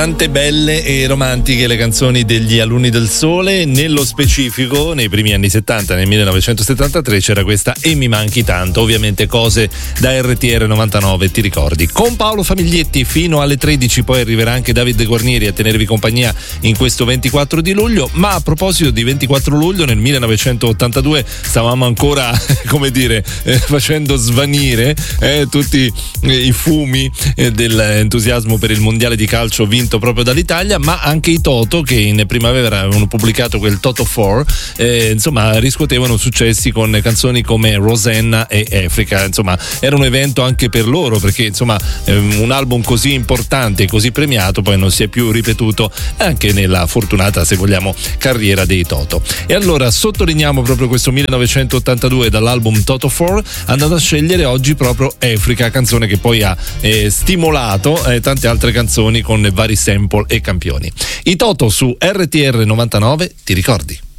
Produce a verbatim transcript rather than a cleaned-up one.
Tante belle e romantiche le canzoni degli Alunni del Sole, nello specifico nei primi anni settanta, nel millenovecentosettantatré c'era questa E mi manchi tanto, ovviamente cose da R T R novantanove, ti ricordi. Con Paolo Famiglietti fino alle tredici, poi arriverà anche Davide Guarnieri a tenervi compagnia in questo ventiquattro di luglio. Ma a proposito di ventiquattro luglio, nel millenovecentottantadue stavamo ancora, come dire, eh, facendo svanire eh, tutti eh, i fumi eh, dell'entusiasmo per il mondiale di calcio vinto proprio dall'Italia, ma anche i Toto, che in primavera avevano pubblicato quel Toto quattro, eh, insomma riscuotevano successi con canzoni come Rosanna e Africa. Insomma era un evento anche per loro, perché insomma ehm, un album così importante e così premiato poi non si è più ripetuto anche nella fortunata, se vogliamo, carriera dei Toto. E allora sottolineiamo proprio questo millenovecentottantadue dall'album Toto quattro, andando a scegliere oggi proprio Africa, canzone che poi ha eh, stimolato eh, tante altre canzoni con vari sample e campioni. I Toto su R T R novantanove, ti ricordi?